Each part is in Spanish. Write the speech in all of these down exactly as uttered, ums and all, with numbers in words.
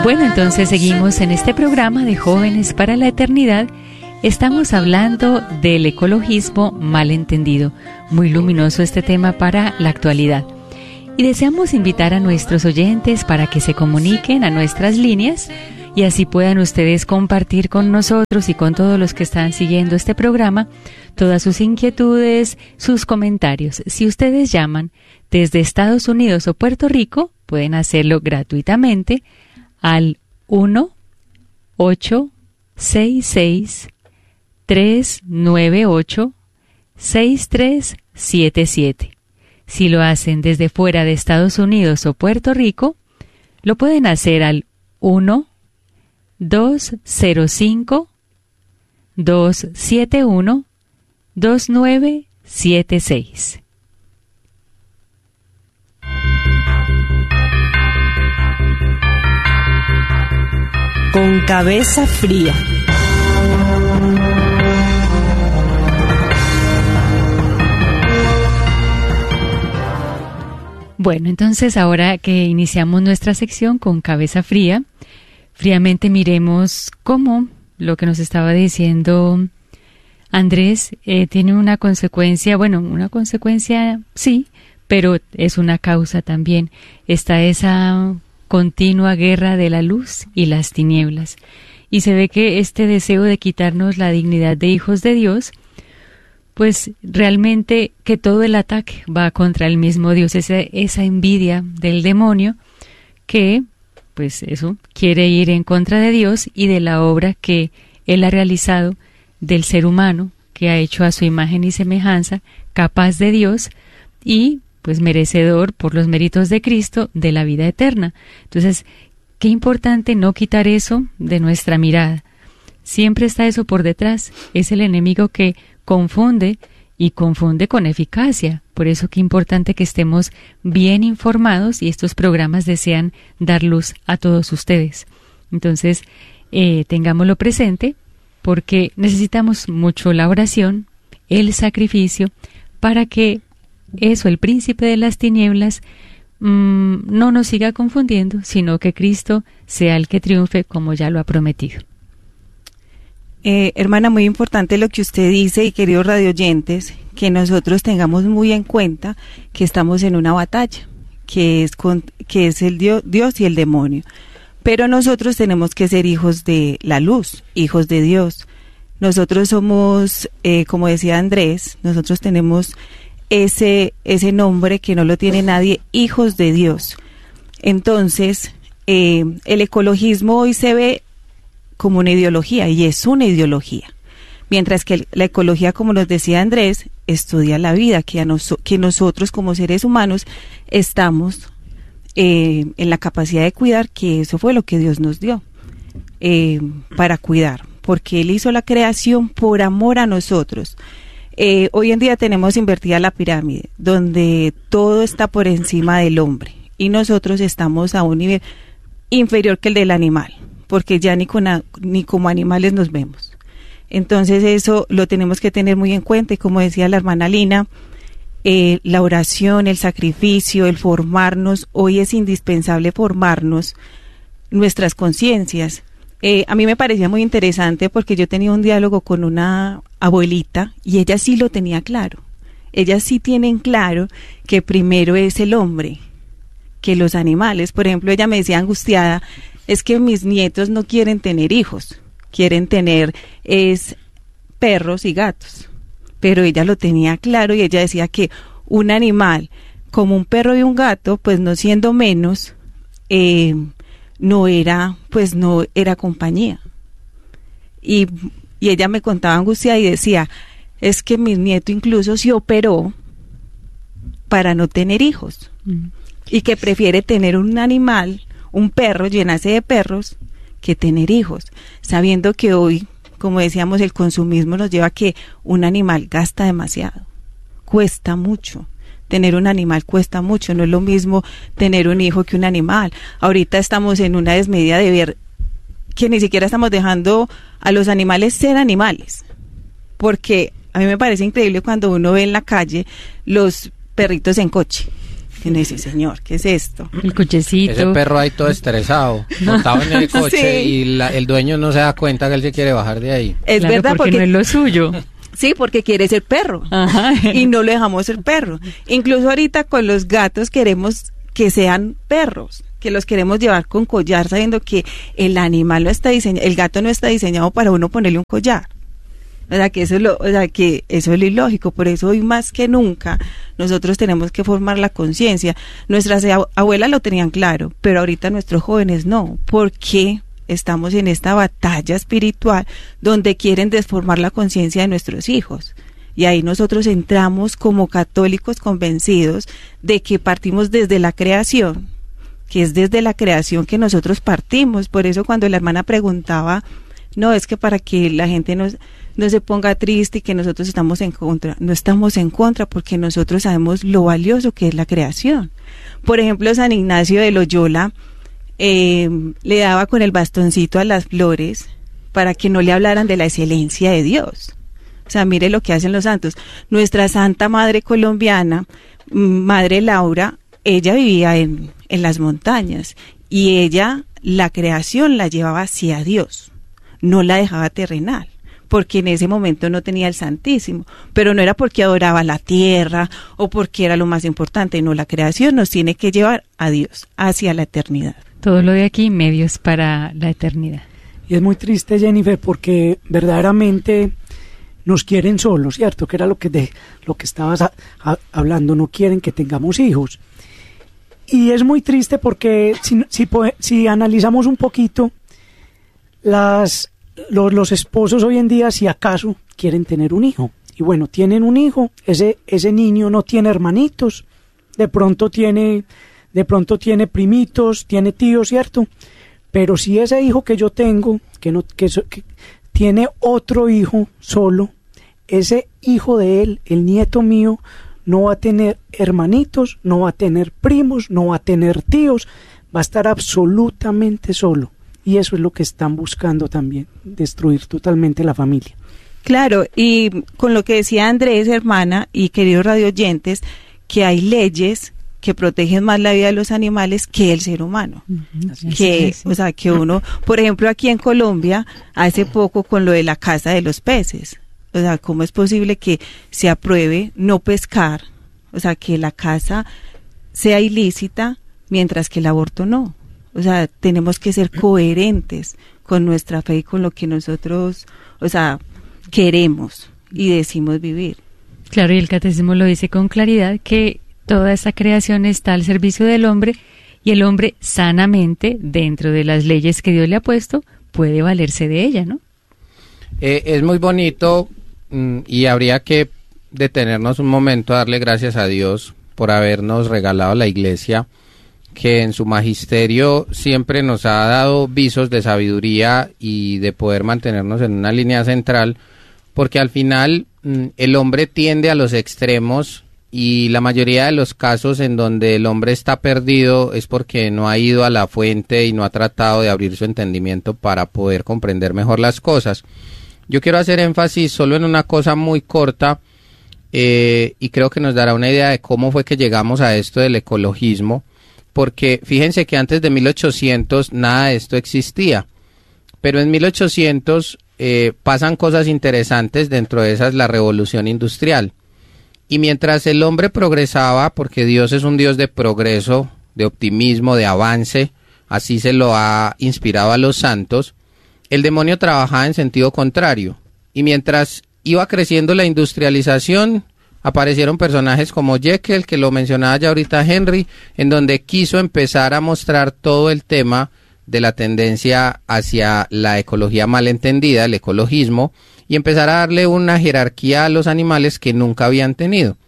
Bueno, entonces seguimos en este programa de Jóvenes para la Eternidad. Estamos hablando del ecologismo malentendido. Muy luminoso este tema para la actualidad. Y deseamos invitar a nuestros oyentes para que se comuniquen a nuestras líneas y así puedan ustedes compartir con nosotros y con todos los que están siguiendo este programa todas sus inquietudes, sus comentarios. Si ustedes llaman desde Estados Unidos o Puerto Rico, pueden hacerlo gratuitamente al uno ocho seis seis tres nueve ocho seis tres siete siete. Si lo hacen desde fuera de Estados Unidos o Puerto Rico, lo pueden hacer al uno dos cero cinco dos siete uno dos nueve siete seis. Con cabeza fría. Bueno, entonces ahora que iniciamos nuestra sección con cabeza fría, fríamente miremos cómo lo que nos estaba diciendo Andrés eh, tiene una consecuencia, bueno, una consecuencia sí, pero es una causa también. Está esa continua guerra de la luz y las tinieblas. Y se ve que este deseo de quitarnos la dignidad de hijos de Dios, pues realmente que todo el ataque va contra el mismo Dios, esa, esa envidia del demonio que, pues eso, quiere ir en contra de Dios y de la obra que Él ha realizado del ser humano, que ha hecho a su imagen y semejanza, capaz de Dios y pues merecedor por los méritos de Cristo de la vida eterna. Entonces, qué importante no quitar eso de nuestra mirada. Siempre está eso por detrás, es el enemigo que confunde y confunde con eficacia. Por eso qué importante que estemos bien informados y estos programas desean dar luz a todos ustedes. Entonces, eh, tengámoslo presente porque necesitamos mucho la oración, el sacrificio, para que eso, el príncipe de las tinieblas, mmm, no nos siga confundiendo, sino que Cristo sea el que triunfe como ya lo ha prometido. Eh, hermana, muy importante lo que usted dice y queridos radioyentes, que nosotros tengamos muy en cuenta que estamos en una batalla, que es, con, que es el Dios, Dios y el demonio. Pero nosotros tenemos que ser hijos de la luz, hijos de Dios. Nosotros somos, eh, como decía Andrés, nosotros tenemos ese, ese nombre que no lo tiene nadie, hijos de Dios. Entonces, eh, el ecologismo hoy se ve como una ideología, y es una ideología. Mientras que la ecología, como nos decía Andrés, estudia la vida, que, a nos, que nosotros como seres humanos estamos eh, en la capacidad de cuidar, que eso fue lo que Dios nos dio, eh, para cuidar, porque Él hizo la creación por amor a nosotros. Eh, hoy en día tenemos invertida la pirámide, donde todo está por encima del hombre, y nosotros estamos a un nivel inferior que el del animal, porque ya ni, con a, ni como animales nos vemos. Entonces eso lo tenemos que tener muy en cuenta, y como decía la hermana Lina, eh, la oración, el sacrificio, el formarnos, hoy es indispensable formarnos nuestras conciencias. Eh, a mí me parecía muy interesante porque yo tenía un diálogo con una abuelita y ella sí lo tenía claro. Ellas sí tienen claro que primero es el hombre que los animales. Por ejemplo, ella me decía angustiada, es que mis nietos no quieren tener hijos, quieren tener es perros y gatos, pero ella lo tenía claro y ella decía que un animal como un perro y un gato, pues no siendo menos, eh, no era, pues no era compañía. Y, y ella me contaba angustiada y decía, es que mi nieto incluso se operó para no tener hijos, mm. y que prefiere tener un animal, un perro, llenarse de perros, que tener hijos, sabiendo que hoy, como decíamos, el consumismo nos lleva a que un animal gasta demasiado, cuesta mucho, tener un animal cuesta mucho, no es lo mismo tener un hijo que un animal. Ahorita estamos en una desmedida de ver que ni siquiera estamos dejando a los animales ser animales, porque a mí me parece increíble cuando uno ve en la calle los perritos en coche, Y uno dice, señor, ¿qué es esto? El cochecito. Ese perro ahí todo estresado, montado en el coche, sí. y la, el dueño no se da cuenta que él se quiere bajar de ahí. Es claro, verdad, porque, porque no es lo suyo. Sí, porque quiere ser perro. Ajá. Y no lo dejamos ser perro. Incluso ahorita con los gatos queremos que sean perros, que los queremos llevar con collar, sabiendo que el animal no está diseñado, el gato no está diseñado para uno ponerle un collar. O sea, que eso es lo, o sea, que eso es lo ilógico. Por eso hoy más que nunca nosotros tenemos que formar la conciencia. Nuestras abuelas lo tenían claro, pero ahorita nuestros jóvenes no. ¿Por qué estamos en esta batalla espiritual donde quieren desformar la conciencia de nuestros hijos? Y ahí nosotros entramos como católicos convencidos de que partimos desde la creación, que es desde la creación que nosotros partimos. Por eso cuando la hermana preguntaba, no, es que para que la gente no, no se ponga triste y que nosotros estamos en contra. No estamos en contra porque nosotros sabemos lo valioso que es la creación. Por ejemplo, San Ignacio de Loyola eh, le daba con el bastoncito a las flores para que no le hablaran de la excelencia de Dios. O sea, mire lo que hacen los santos. Nuestra Santa Madre colombiana, Madre Laura, ella vivía en, en las montañas y ella, la creación la llevaba hacia Dios, no la dejaba terrenal, porque en ese momento no tenía el Santísimo, pero no era porque adoraba la tierra o porque era lo más importante, no, la creación nos tiene que llevar a Dios, hacia la eternidad. Todo lo de aquí, medios para la eternidad. Y es muy triste, Jennifer, porque verdaderamente nos quieren solos, ¿cierto? Que era lo que de lo que estabas a, a, hablando, no quieren que tengamos hijos. Y es muy triste porque si, si, si analizamos un poquito, las, los, los esposos hoy en día, si acaso, quieren tener un hijo. Y bueno, tienen un hijo, ese, ese niño no tiene hermanitos, de pronto tiene, de pronto tiene primitos, tiene tíos, ¿cierto? Pero si ese hijo que yo tengo, que no, que, que tiene otro hijo solo, ese hijo de él, el nieto mío, no va a tener hermanitos, no va a tener primos, no va a tener tíos, va a estar absolutamente solo. Y eso es lo que están buscando también, destruir totalmente la familia. Claro, y con lo que decía Andrés, hermana, y queridos radioyentes, que hay leyes que protegen más la vida de los animales que el ser humano. Uh-huh. Que, o sea, que uno, por ejemplo, aquí en Colombia, hace poco con lo de la caza de los peces, o sea, ¿cómo es posible que se apruebe no pescar? O sea, que la caza sea ilícita, mientras que el aborto no. O sea, tenemos que ser coherentes con nuestra fe y con lo que nosotros, o sea, queremos y decimos vivir. Claro, y el catecismo lo dice con claridad, que toda esta creación está al servicio del hombre y el hombre sanamente, dentro de las leyes que Dios le ha puesto, puede valerse de ella, ¿no? Eh, es muy bonito mm, y habría que detenernos un momento a darle gracias a Dios por habernos regalado la Iglesia, que en su magisterio siempre nos ha dado visos de sabiduría y de poder mantenernos en una línea central, porque al final mm, el hombre tiende a los extremos y la mayoría de los casos en donde el hombre está perdido es porque no ha ido a la fuente y no ha tratado de abrir su entendimiento para poder comprender mejor las cosas. Yo quiero hacer énfasis solo en una cosa muy corta eh, y creo que nos dará una idea de cómo fue que llegamos a esto del ecologismo, porque fíjense que antes de mil ochocientos nada de esto existía, pero en mil ochocientos eh, pasan cosas interesantes, dentro de esas la revolución industrial. Y mientras el hombre progresaba, porque Dios es un Dios de progreso, de optimismo, de avance, así se lo ha inspirado a los santos, el demonio trabajaba en sentido contrario. Y mientras iba creciendo la industrialización, aparecieron personajes como Jekyll, que lo mencionaba ya ahorita Henry, en donde quiso empezar a mostrar todo el tema de la tendencia hacia la ecología malentendida, el ecologismo, y empezar a darle una jerarquía a los animales que nunca habían tenido.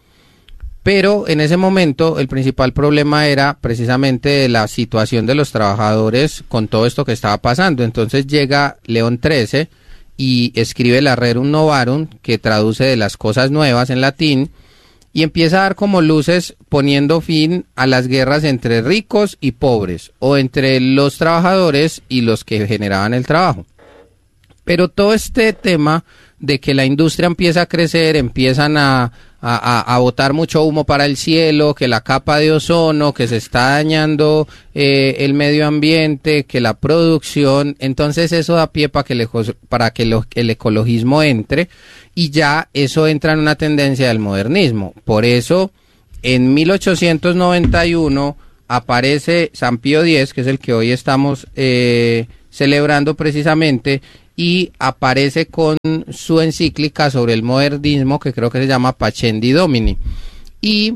Pero en ese momento el principal problema era precisamente la situación de los trabajadores con todo esto que estaba pasando. Entonces llega León trece y escribe la Rerum Novarum, que traduce de las cosas nuevas en latín, y empieza a dar como luces poniendo fin a las guerras entre ricos y pobres, o entre los trabajadores y los que generaban el trabajo. Pero todo este tema de que la industria empieza a crecer, empiezan a, a, a, a botar mucho humo para el cielo, que la capa de ozono, que se está dañando eh, el medio ambiente, que la producción. Entonces eso da pie para que el, para que lo, el ecologismo entre, y ya eso entra en una tendencia del modernismo. Por eso en mil ochocientos noventa y uno aparece San Pío X, que es el que hoy estamos eh, celebrando precisamente, y aparece con su encíclica sobre el modernismo, que creo que se llama Pacendi Domini. Y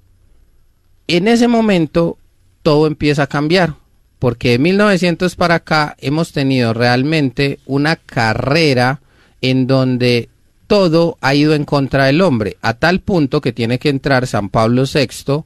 en ese momento todo empieza a cambiar, porque de mil novecientos para acá hemos tenido realmente una carrera en donde todo ha ido en contra del hombre, a tal punto que tiene que entrar San Pablo sexto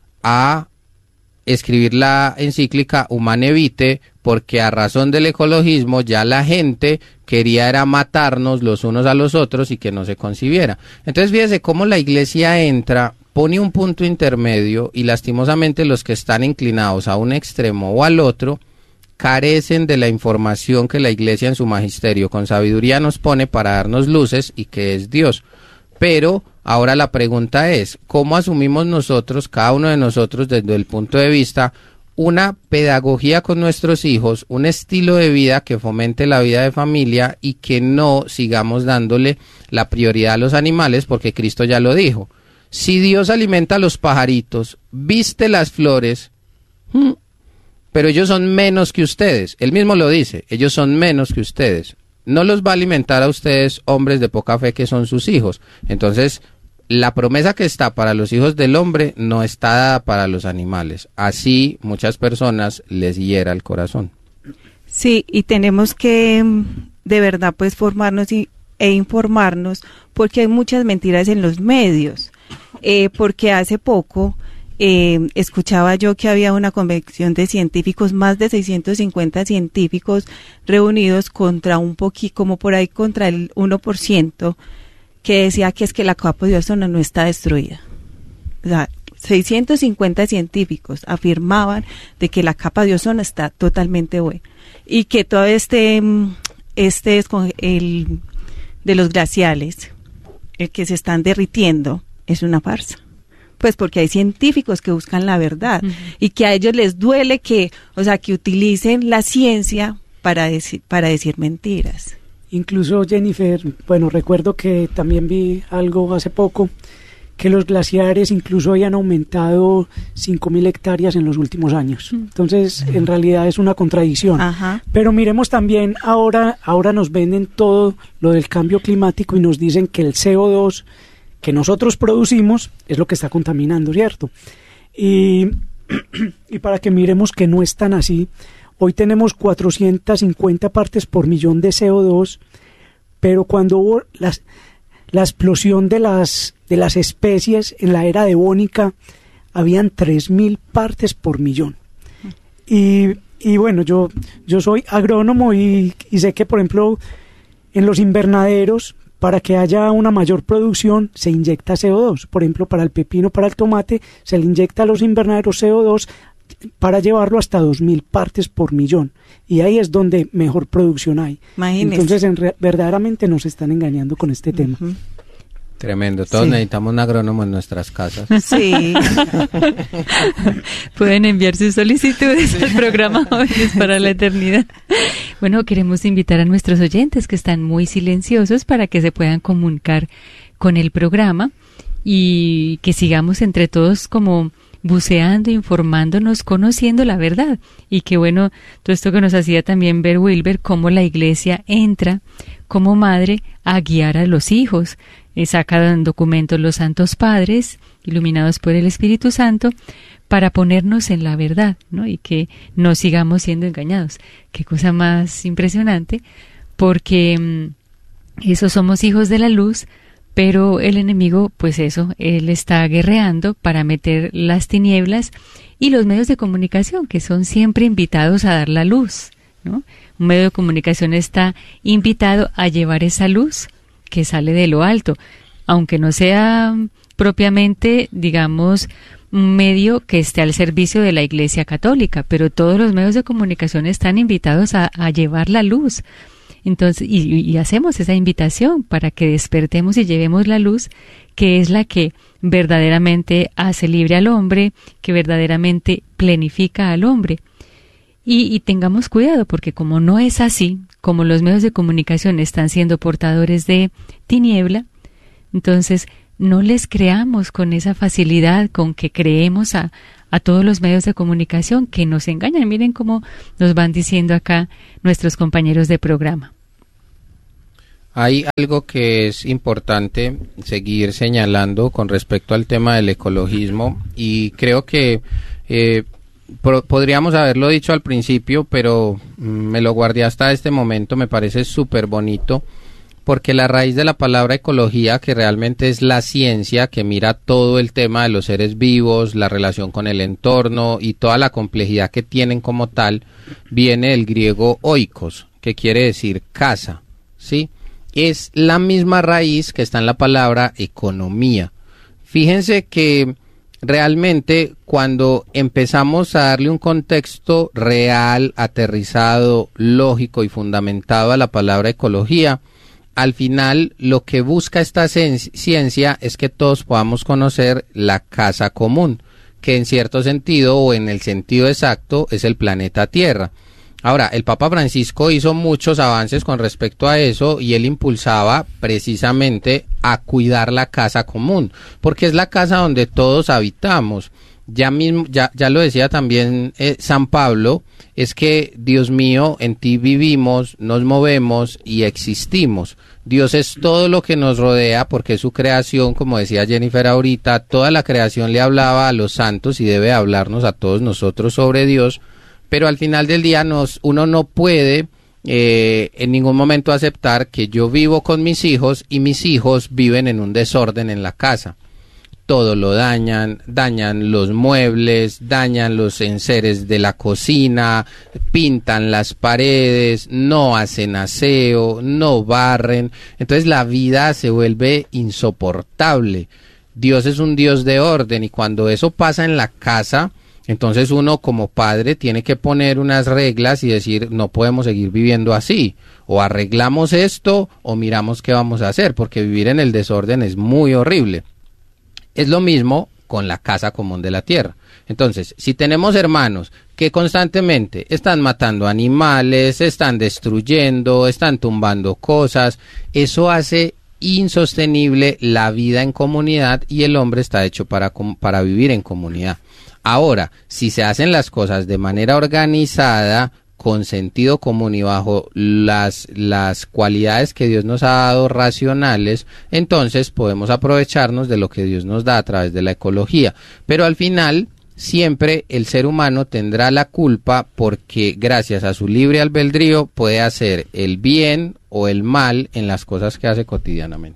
a escribir la encíclica Humane Vitae, porque a razón del ecologismo ya la gente quería era matarnos los unos a los otros y que no se concibiera. Entonces fíjese cómo la iglesia entra, pone un punto intermedio, y lastimosamente los que están inclinados a un extremo o al otro carecen de la información que la iglesia en su magisterio con sabiduría nos pone para darnos luces, y que es Dios. Pero ahora la pregunta es, ¿cómo asumimos nosotros, cada uno de nosotros, desde el punto de vista, una pedagogía con nuestros hijos, un estilo de vida que fomente la vida de familia y que no sigamos dándole la prioridad a los animales? Porque Cristo ya lo dijo. Si Dios alimenta a los pajaritos, viste las flores, hmm, pero ellos son menos que ustedes. Él mismo lo dice, ellos son menos que ustedes. No los va a alimentar a ustedes, hombres de poca fe que son sus hijos. Entonces, la promesa que está para los hijos del hombre no está dada para los animales. Así muchas personas les hiera el corazón. Sí, y tenemos que de verdad pues formarnos y, e informarnos, porque hay muchas mentiras en los medios. Eh, porque hace poco eh, escuchaba yo que había una convención de científicos, más de seiscientos cincuenta científicos reunidos contra un poquito, como por ahí contra el uno por ciento, que decía que es que la capa de ozono no está destruida. O sea, seiscientos cincuenta científicos afirmaban de que la capa de ozono está totalmente buena, y que todo este, este es con el de los glaciales, el que se están derritiendo, es una farsa. Pues porque hay científicos que buscan la verdad, uh-huh, y que a ellos les duele que, o sea, que utilicen la ciencia para decir, para decir mentiras. Incluso, Jennifer, bueno, recuerdo que también vi algo hace poco, que los glaciares incluso habían aumentado cinco mil hectáreas en los últimos años. Entonces, en realidad es una contradicción. Ajá. Pero miremos también, ahora, ahora nos venden todo lo del cambio climático y nos dicen que el C O dos que nosotros producimos es lo que está contaminando, ¿cierto? Y, y para que miremos que no es tan así, hoy tenemos cuatrocientas cincuenta partes por millón de C O dos, pero cuando hubo las, la explosión de las, de las especies en la era devónica, habían tres mil partes por millón. Y, y bueno, yo, yo soy agrónomo y, y sé que, por ejemplo, en los invernaderos, para que haya una mayor producción, se inyecta C O dos. Por ejemplo, para el pepino, para el tomate, se le inyecta a los invernaderos C O dos para llevarlo hasta dos mil partes por millón. Y ahí es donde mejor producción hay. Imagínese. Entonces, en re- verdaderamente nos están engañando con este tema. Uh-huh. Tremendo. Todos sí necesitamos un agrónomo en nuestras casas. Sí. Pueden enviar sus solicitudes al programa Jóvenes para la Eternidad. Bueno, queremos invitar a nuestros oyentes que están muy silenciosos para que se puedan comunicar con el programa y que sigamos entre todos como buceando, informándonos, conociendo la verdad. Y que bueno, todo esto que nos hacía también ver Wilber, cómo la iglesia entra como madre a guiar a los hijos. Eh, sacan documentos los santos padres, iluminados por el Espíritu Santo, para ponernos en la verdad, ¿no? Y que no sigamos siendo engañados. Qué cosa más impresionante, porque mmm, eso, somos hijos de la luz, pero el enemigo, pues eso, él está guerreando para meter las tinieblas, y los medios de comunicación, que son siempre invitados a dar la luz, ¿no? Un medio de comunicación está invitado a llevar esa luz que sale de lo alto, aunque no sea propiamente, digamos, un medio que esté al servicio de la Iglesia Católica, pero todos los medios de comunicación están invitados a, a llevar la luz. Entonces, y, y hacemos esa invitación para que despertemos y llevemos la luz, que es la que verdaderamente hace libre al hombre, que verdaderamente plenifica al hombre. Y, y tengamos cuidado, porque como no es así, como los medios de comunicación están siendo portadores de tiniebla, entonces no les creamos con esa facilidad con que creemos a, a todos los medios de comunicación que nos engañan. Miren cómo nos van diciendo acá nuestros compañeros de programa. Hay algo que es importante seguir señalando con respecto al tema del ecologismo, y creo que eh, pro- podríamos haberlo dicho al principio, pero mm, me lo guardé hasta este momento. Me parece súper bonito, porque la raíz de la palabra ecología, que realmente es la ciencia que mira todo el tema de los seres vivos, la relación con el entorno y toda la complejidad que tienen como tal, viene del griego oikos, que quiere decir casa, ¿sí? Es la misma raíz que está en la palabra economía. Fíjense que realmente cuando empezamos a darle un contexto real, aterrizado, lógico y fundamentado a la palabra ecología, al final lo que busca esta ciencia es que todos podamos conocer la casa común, que en cierto sentido o en el sentido exacto es el planeta Tierra. Ahora, el Papa Francisco hizo muchos avances con respecto a eso, y él impulsaba precisamente a cuidar la casa común, porque es la casa donde todos habitamos. Ya mismo, ya, ya lo decía también eh, San Pablo, es que Dios mío, en ti vivimos, nos movemos y existimos. Dios es todo lo que nos rodea, porque es su creación, como decía Jennifer ahorita. Toda la creación le hablaba a los santos y debe hablarnos a todos nosotros sobre Dios. Pero al final del día nos, uno no puede eh, en ningún momento aceptar que yo vivo con mis hijos y mis hijos viven en un desorden en la casa. Todo lo dañan, dañan los muebles, dañan los enseres de la cocina, pintan las paredes, no hacen aseo, no barren. Entonces la vida se vuelve insoportable. Dios es un Dios de orden, y cuando eso pasa en la casa, entonces uno como padre tiene que poner unas reglas y decir, no podemos seguir viviendo así, o arreglamos esto o miramos qué vamos a hacer, porque vivir en el desorden es muy horrible. Es lo mismo con la casa común de la tierra. Entonces, si tenemos hermanos que constantemente están matando animales, están destruyendo, están tumbando cosas, eso hace insostenible la vida en comunidad, y el hombre está hecho para, para vivir en comunidad. Ahora, si se hacen las cosas de manera organizada, con sentido común y bajo las, las cualidades que Dios nos ha dado racionales, entonces podemos aprovecharnos de lo que Dios nos da a través de la ecología. Pero al final, siempre el ser humano tendrá la culpa, porque gracias a su libre albedrío puede hacer el bien o el mal en las cosas que hace cotidianamente.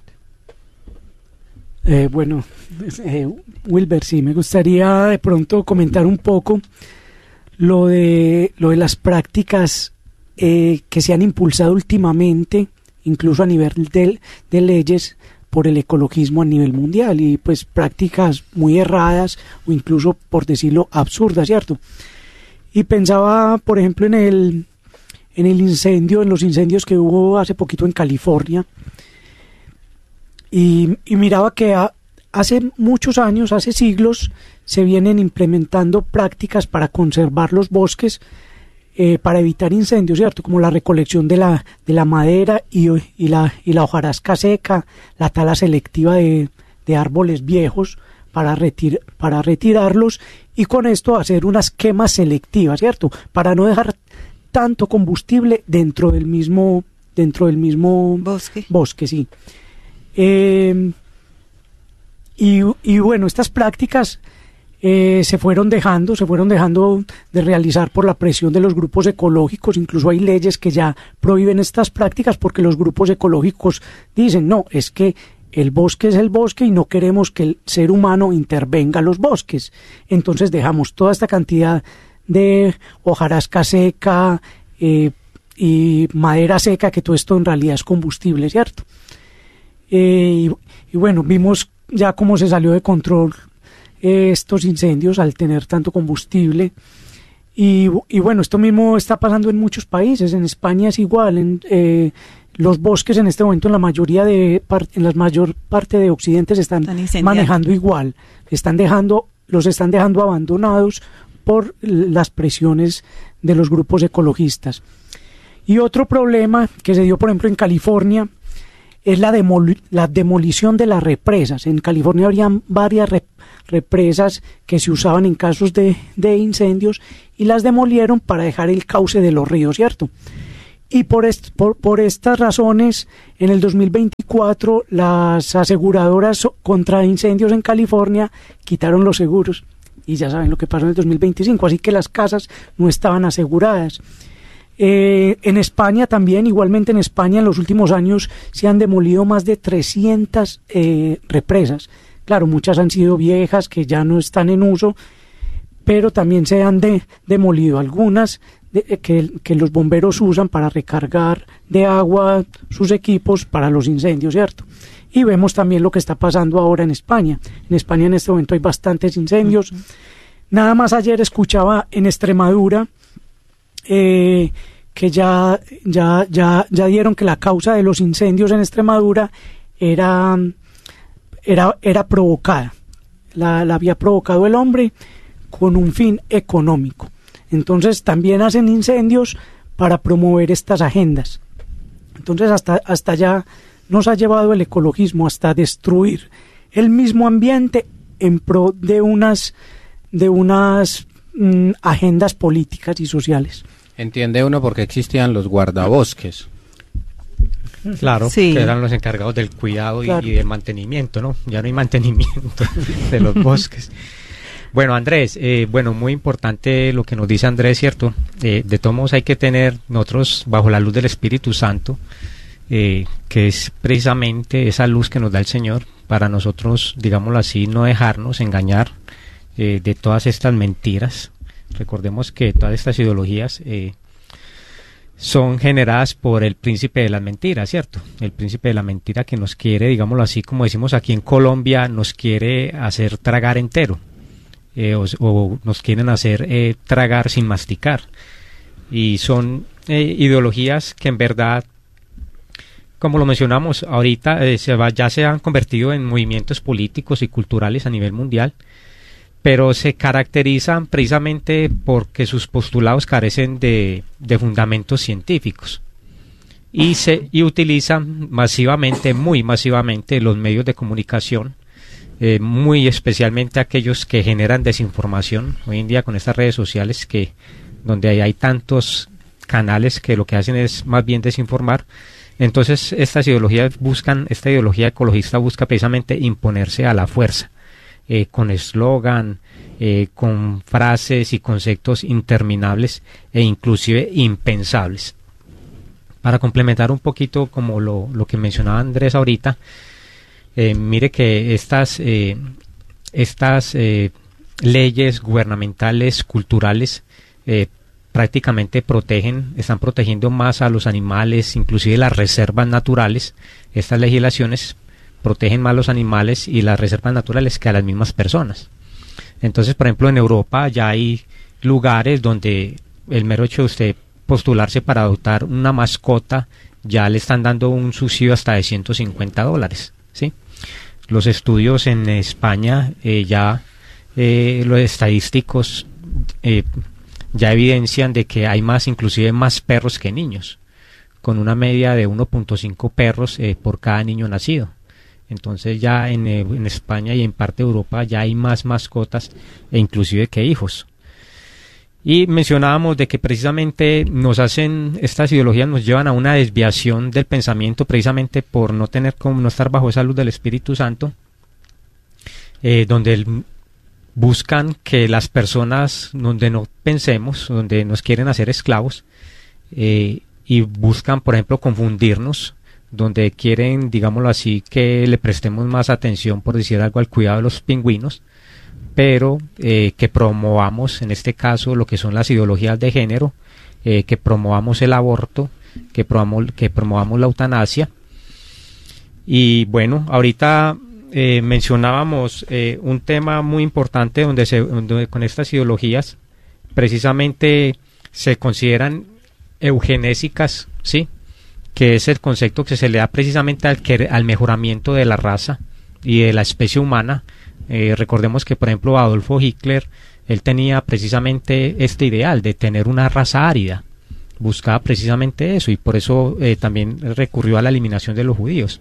Eh, bueno, eh, Wilber, sí, me gustaría de pronto comentar un poco lo de, lo de las prácticas eh, que se han impulsado últimamente, incluso a nivel de, de leyes, por el ecologismo a nivel mundial, y pues prácticas muy erradas o incluso, por decirlo, absurdas, ¿cierto? Y pensaba, por ejemplo, en el, en el incendio, en los incendios que hubo hace poquito en California, y, y miraba que a, hace muchos años, hace siglos, se vienen implementando prácticas para conservar los bosques, eh, para evitar incendios, ¿cierto? Como la recolección de la, de la madera y, y, la, y la hojarasca seca, la tala selectiva de, de árboles viejos para, retir, para retirarlos, y con esto hacer unas quemas selectivas, ¿cierto? Para no dejar tanto combustible dentro del mismo, dentro del mismo bosque. Bosque, sí. Eh, y, y bueno, estas prácticas eh, se fueron dejando, se fueron dejando de realizar por la presión de los grupos ecológicos. Incluso hay leyes que ya prohíben estas prácticas, porque los grupos ecológicos dicen, no, es que el bosque es el bosque y no queremos que el ser humano intervenga en los bosques. Entonces dejamos toda esta cantidad de hojarasca seca eh, y madera seca, que todo esto en realidad es combustible, ¿cierto? Eh, y, y bueno, vimos ya cómo se salió de control eh, estos incendios al tener tanto combustible, Y, y bueno, esto mismo está pasando en muchos países. En España es igual. En, eh, los bosques en este momento en la mayoría de en la mayor parte de Occidente se están, están manejando igual. Están dejando, los están dejando abandonados por las presiones de los grupos ecologistas. Y otro problema que se dio, por ejemplo, en California es la, demol la demolición de las represas. En California habrían varias rep represas que se usaban en casos de, de incendios y las demolieron para dejar el cauce de los ríos, ¿cierto? Y por, est por, por estas razones, en el dos mil veinticuatro, las aseguradoras contra incendios en California quitaron los seguros. Y ya saben lo que pasó en el dos mil veinticinco, así que las casas no estaban aseguradas. Eh, en España también, igualmente en España, en los últimos años se han demolido más de trescientas eh, represas. Claro, muchas han sido viejas, que ya no están en uso, pero también se han de, demolido algunas de, que, que los bomberos usan para recargar de agua sus equipos para los incendios, ¿cierto? Y vemos también lo que está pasando ahora en España. En España en este momento hay bastantes incendios. Uh-huh. Nada más ayer escuchaba en Extremadura eh, que ya, ya, ya, ya dieron que la causa de los incendios en Extremadura era, era, era provocada. La, la había provocado el hombre con un fin económico. Entonces también hacen incendios para promover estas agendas. Entonces hasta, hasta allá nos ha llevado el ecologismo, hasta destruir el mismo ambiente en pro de unas, de unas mm, agendas políticas y sociales. Entiende uno por qué existían los guardabosques. Claro, sí. Que eran los encargados del cuidado y, Claro. y del mantenimiento, ¿no? Ya no hay mantenimiento de los bosques. Bueno, Andrés, eh, bueno, muy importante lo que nos dice Andrés, ¿cierto? Eh, de todos modos hay que tener nosotros, bajo la luz del Espíritu Santo, eh, que es precisamente esa luz que nos da el Señor, para nosotros, digámoslo así, no dejarnos engañar eh, de todas estas mentiras. Recordemos que todas estas ideologías eh, son generadas por el príncipe de las mentiras, ¿cierto? El príncipe de la mentira que nos quiere, digámoslo así, como decimos aquí en Colombia, nos quiere hacer tragar entero. Eh, o, o nos quieren hacer eh, tragar sin masticar, y son eh, ideologías que en verdad, como lo mencionamos ahorita, eh, se va, ya se han convertido en movimientos políticos y culturales a nivel mundial, pero se caracterizan precisamente porque sus postulados carecen de, de fundamentos científicos y se y utilizan masivamente, muy masivamente, los medios de comunicación. Eh, muy especialmente aquellos que generan desinformación hoy en día con estas redes sociales, que donde hay, hay tantos canales que lo que hacen es más bien desinformar. Entonces estas ideologías buscan, esta ideología ecologista busca precisamente imponerse a la fuerza, eh, con eslogan, eh, con frases y conceptos interminables e inclusive impensables. Para complementar un poquito como lo, lo que mencionaba Andrés ahorita, Eh, mire que estas, eh, estas eh, leyes gubernamentales, culturales, eh, prácticamente protegen, están protegiendo más a los animales, inclusive las reservas naturales. Estas legislaciones protegen más a los animales y las reservas naturales que a las mismas personas. Entonces, por ejemplo, en Europa ya hay lugares donde el mero hecho de usted postularse para adoptar una mascota, ya le están dando un subsidio hasta de ciento cincuenta dólares, ¿sí? Los estudios en España eh, ya, eh, los estadísticos eh, ya evidencian de que hay más, inclusive más perros que niños, con una media de uno punto cinco perros eh, por cada niño nacido. Entonces ya en, eh, en España y en parte de Europa ya hay más mascotas e inclusive que hijos. Y mencionábamos de que precisamente nos hacen, estas ideologías nos llevan a una desviación del pensamiento, precisamente por no tener como no estar bajo esa luz del Espíritu Santo, eh, donde el, buscan que las personas, donde no pensemos, donde nos quieren hacer esclavos, eh, y buscan, por ejemplo, confundirnos, donde quieren, digámoslo así, que le prestemos más atención, por decir algo, al cuidado de los pingüinos, pero eh, que promovamos en este caso lo que son las ideologías de género, eh, que promovamos el aborto, que promovamos, que promovamos la eutanasia. Y bueno, ahorita eh, mencionábamos eh, un tema muy importante donde, se, donde con estas ideologías precisamente se consideran eugenésicas, ¿sí? Que es el concepto que se le da precisamente al, que, al mejoramiento de la raza y de la especie humana. Eh, recordemos que, por ejemplo, Adolfo Hitler, él tenía precisamente este ideal de tener una raza árida, buscaba precisamente eso, y por eso eh, también recurrió a la eliminación de los judíos.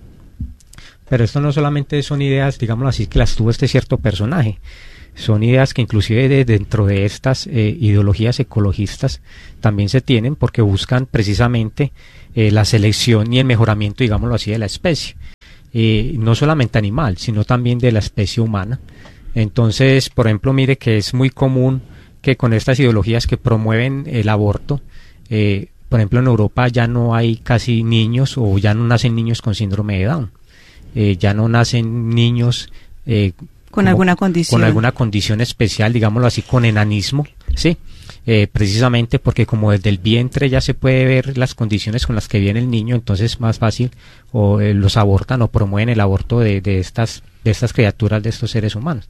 Pero esto no solamente son ideas, digámoslo así, que las tuvo este cierto personaje, son ideas que inclusive de, dentro de estas eh, ideologías ecologistas también se tienen, porque buscan precisamente eh, la selección y el mejoramiento, digámoslo así, de la especie, eh, no solamente animal, sino también de la especie humana. Entonces, por ejemplo, mire que es muy común que con estas ideologías que promueven el aborto, eh, por ejemplo, en Europa ya no hay casi niños, o ya no nacen niños con síndrome de Down, eh, ya no nacen niños eh, con como, alguna condición, con alguna condición especial, digámoslo así, con enanismo, sí, eh, precisamente porque como desde el vientre ya se puede ver las condiciones con las que viene el niño, entonces es más fácil, o eh, los abortan o promueven el aborto de, de estas de estas criaturas, de estos seres humanos.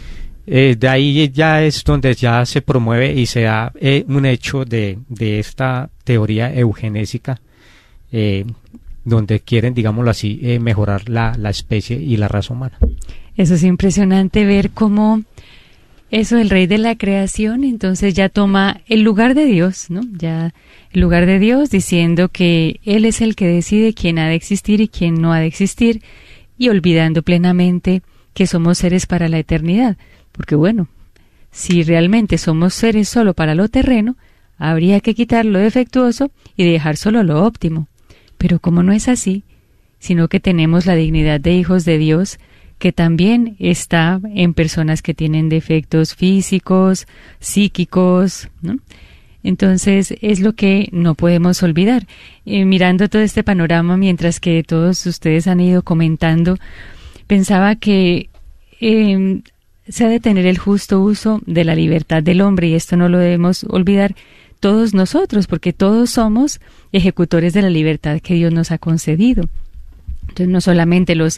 Eh, de ahí ya es donde ya se promueve y se da eh, un hecho de, de esta teoría eugenésica, eh, donde quieren, digámoslo así, eh, mejorar la, la especie y la raza humana. Eso es impresionante ver cómo eso del rey de la creación entonces ya toma el lugar de Dios, ¿no? Ya el lugar de Dios, diciendo que Él es el que decide quién ha de existir y quién no ha de existir, y olvidando plenamente que somos seres para la eternidad. Porque bueno, si realmente somos seres solo para lo terreno, habría que quitar lo defectuoso y dejar solo lo óptimo. Pero como no es así, sino que tenemos la dignidad de hijos de Dios, que también está en personas que tienen defectos físicos, psíquicos, ¿no? Entonces es lo que no podemos olvidar. Eh, mirando todo este panorama, mientras que todos ustedes han ido comentando, pensaba que eh, se ha de tener el justo uso de la libertad del hombre, y esto no lo debemos olvidar todos nosotros, porque todos somos ejecutores de la libertad que Dios nos ha concedido. Entonces no solamente los,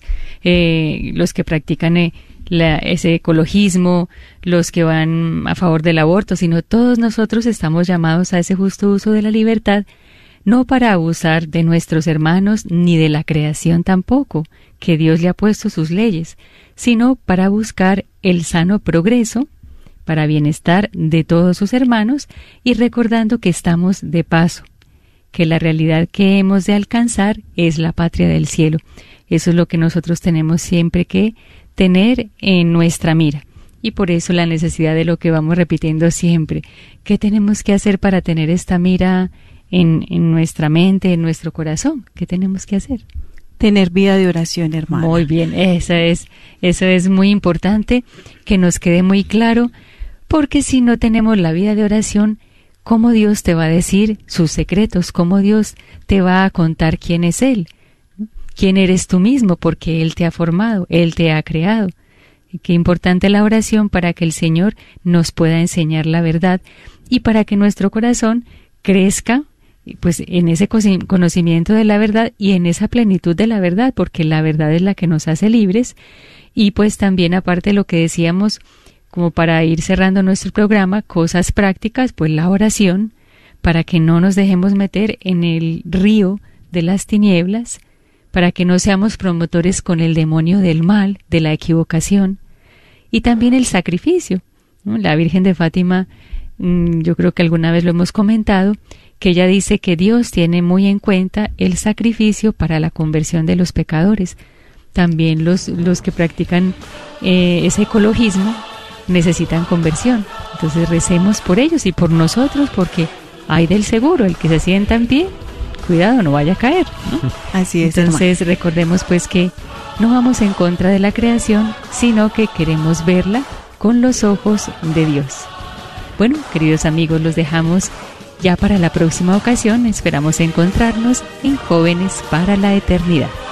eh, los que practican eh, la, ese ecologismo, los que van a favor del aborto, sino todos nosotros estamos llamados a ese justo uso de la libertad, no para abusar de nuestros hermanos ni de la creación tampoco, que Dios le ha puesto sus leyes, sino para buscar el sano progreso, para bienestar de todos sus hermanos, y recordando que estamos de paso, que la realidad que hemos de alcanzar es la patria del cielo. Eso es lo que nosotros tenemos siempre que tener en nuestra mira. Y por eso la necesidad de lo que vamos repitiendo siempre. ¿Qué tenemos que hacer para tener esta mira en, en nuestra mente, en nuestro corazón? ¿Qué tenemos que hacer? Tener vida de oración, hermana. Muy bien, eso es, eso es muy importante, que nos quede muy claro, porque si no tenemos la vida de oración, ¿cómo Dios te va a decir sus secretos? ¿Cómo Dios te va a contar quién es Él? ¿Quién eres tú mismo? Porque Él te ha formado, Él te ha creado. Y qué importante la oración para que el Señor nos pueda enseñar la verdad y para que nuestro corazón crezca pues en ese conocimiento de la verdad y en esa plenitud de la verdad, porque la verdad es la que nos hace libres. Y pues también, aparte de lo que decíamos, como para ir cerrando nuestro programa, cosas prácticas, pues la oración, para que no nos dejemos meter en el río de las tinieblas, para que no seamos promotores con el demonio del mal, de la equivocación, y también el sacrificio, ¿no? La Virgen de Fátima, mmm, yo creo que alguna vez lo hemos comentado, que ella dice que Dios tiene muy en cuenta el sacrificio para la conversión de los pecadores. También los, los que practican eh, ese ecologismo necesitan conversión. Entonces recemos por ellos y por nosotros, porque hay del seguro, el que se sienta en pie, cuidado, no vaya a caer, ¿no? Así es. Entonces hermano, recordemos pues que no vamos en contra de la creación, sino que queremos verla con los ojos de Dios. Bueno, queridos amigos, los dejamos ya para la próxima ocasión. Esperamos encontrarnos en Jóvenes para la Eternidad.